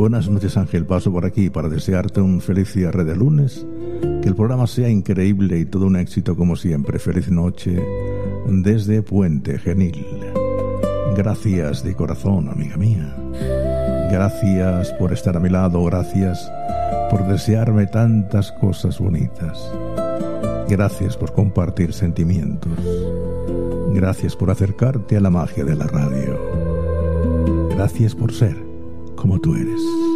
Buenas noches, Ángel. Paso por aquí para desearte un feliz cierre de lunes, que el programa sea increíble y todo un éxito como siempre. Feliz noche desde Puente Genil. Gracias de corazón, amiga mía. Gracias por estar a mi lado, gracias por desearme tantas cosas bonitas. Gracias por compartir sentimientos. Gracias por acercarte a la magia de la radio. Gracias por ser como tú eres.